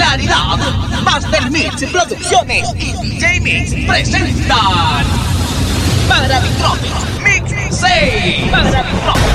Claridad, Master Mix Producciones y DJ Mix presentan Para Micrófono Mix 6. Para Micrófono